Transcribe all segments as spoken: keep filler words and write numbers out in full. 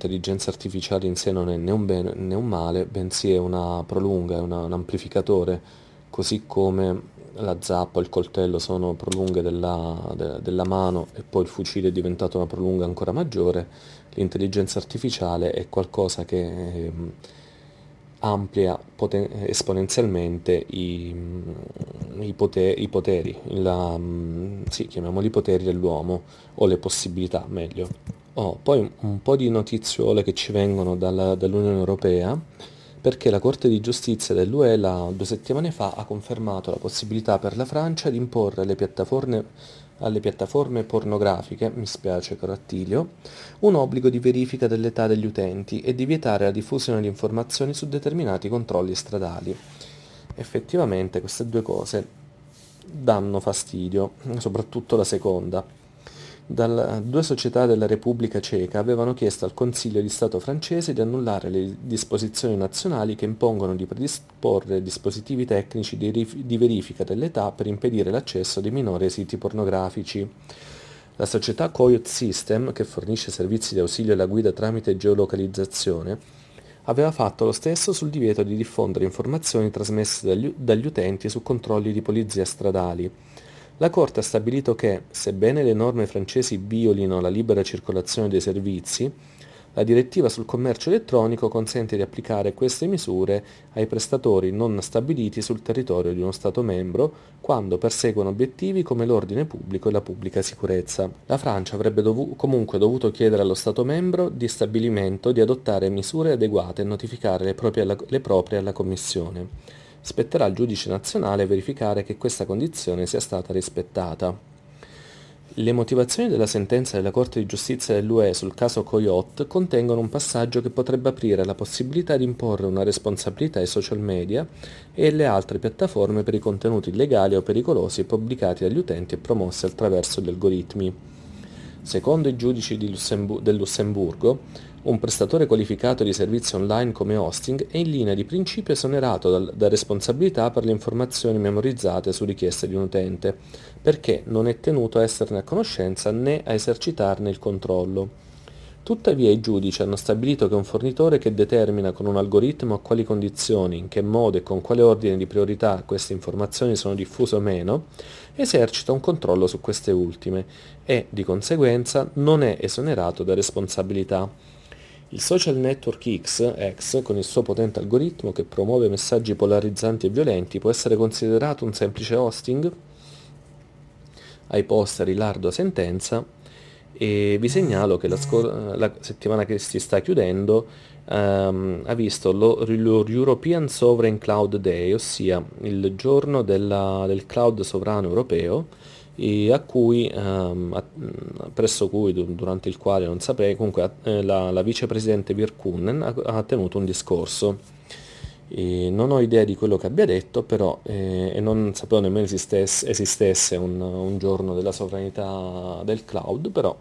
l'intelligenza artificiale in sé non è né un bene né un male, bensì è una prolunga, è una- un amplificatore, così come la zappa e il coltello sono prolunghe della, de- della mano e poi il fucile è diventato una prolunga ancora maggiore. L'intelligenza artificiale è qualcosa che ehm, amplia poten- esponenzialmente i, i pote- i poteri, la, mm, sì, chiamiamoli poteri dell'uomo, o le possibilità, meglio. Oh, poi un, un po' di notiziole che ci vengono dalla- dall'Unione Europea, perché la Corte di Giustizia dell'U E la- due settimane fa ha confermato la possibilità per la Francia di imporre alle piattaforme, alle piattaforme pornografiche, mi spiace caro Attilio, un obbligo di verifica dell'età degli utenti e di vietare la diffusione di informazioni su determinati controlli stradali. Effettivamente queste due cose danno fastidio, soprattutto la seconda. Dal- due società della Repubblica Ceca avevano chiesto al Consiglio di Stato francese di annullare le disposizioni nazionali che impongono di predisporre dispositivi tecnici di, rif- di verifica dell'età per impedire l'accesso dei minori ai siti pornografici. La società Coyote System, che fornisce servizi di ausilio alla guida tramite geolocalizzazione, aveva fatto lo stesso sul divieto di diffondere informazioni trasmesse dagli, dagli utenti su controlli di polizia stradali. La Corte ha stabilito che, sebbene le norme francesi violino la libera circolazione dei servizi, la direttiva sul commercio elettronico consente di applicare queste misure ai prestatori non stabiliti sul territorio di uno Stato membro quando perseguono obiettivi come l'ordine pubblico e la pubblica sicurezza. La Francia avrebbe dovu- comunque dovuto chiedere allo Stato membro di stabilimento di adottare misure adeguate e notificare le proprie alla, le proprie alla Commissione. Spetterà al giudice nazionale verificare che questa condizione sia stata rispettata. Le motivazioni della sentenza della Corte di Giustizia dell'U E sul caso Coyote contengono un passaggio che potrebbe aprire la possibilità di imporre una responsabilità ai social media e alle altre piattaforme per i contenuti illegali o pericolosi pubblicati dagli utenti e promossi attraverso gli algoritmi. Secondo i giudici di Lussembu- del Lussemburgo, un prestatore qualificato di servizi online come hosting è in linea di principio esonerato dal- da responsabilità per le informazioni memorizzate su richiesta di un utente, perché non è tenuto a esserne a conoscenza né a esercitarne il controllo. Tuttavia i giudici hanno stabilito che un fornitore che determina con un algoritmo a quali condizioni, in che modo e con quale ordine di priorità queste informazioni sono diffuse o meno, esercita un controllo su queste ultime e, di conseguenza, non è esonerato da responsabilità. Il social network X, X, con il suo potente algoritmo che promuove messaggi polarizzanti e violenti, può essere considerato un semplice hosting? Ai posteri l'ardua sentenza e vi segnalo che la, scor- la settimana che si sta chiudendo ehm, ha visto lo, lo European Sovereign Cloud Day, ossia il giorno della- del cloud sovrano europeo, e a cui, ehm, a- presso cui, du- durante il quale non saprei, comunque eh, la, la vicepresidente Virkunen ha, ha tenuto un discorso. E non ho idea di quello che abbia detto, però, eh, e non sapevo nemmeno esistesse, esistesse un, un giorno della sovranità del cloud, però,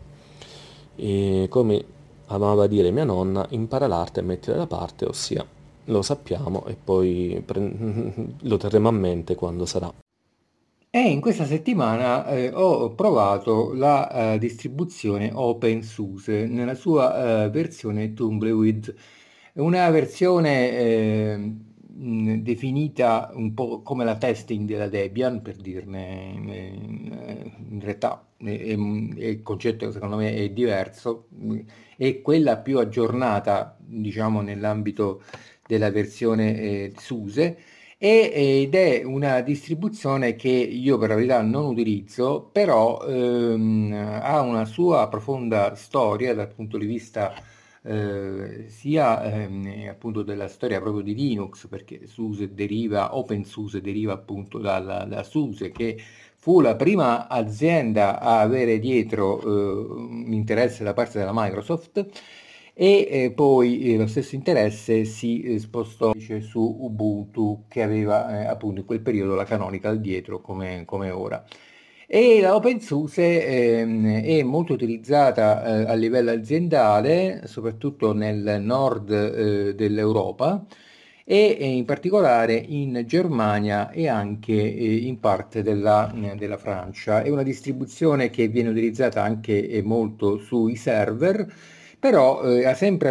eh, come amava dire mia nonna, impara l'arte e mettila da parte, ossia lo sappiamo e poi pre- lo terremo a mente quando sarà. E in questa settimana eh, ho provato la eh, distribuzione OpenSUSE nella sua eh, versione Tumbleweed, una versione eh, mh, definita un po' come la testing della Debian, per dirne, eh, in realtà eh, è- è- il concetto secondo me è diverso, mh, è quella più aggiornata, diciamo, nell'ambito della versione eh, SUSE e- ed è una distribuzione che io per la verità non utilizzo, però ehm, ha una sua profonda storia dal punto di vista eh, sia ehm, appunto della storia proprio di Linux, perché SUSE deriva, OpenSUSE deriva appunto dalla, da SUSE, che fu la prima azienda a avere dietro eh, un interesse da parte della Microsoft e eh, poi eh, lo stesso interesse si eh, spostò invece su Ubuntu che aveva eh, appunto in quel periodo la Canonical dietro come, come ora. E la OpenSUSE ehm, è molto utilizzata eh, a livello aziendale, soprattutto nel nord eh, dell'Europa e eh, in particolare in Germania e anche eh, in parte della, eh, della Francia. È una distribuzione che viene utilizzata anche eh, molto sui server, però eh, ha sempre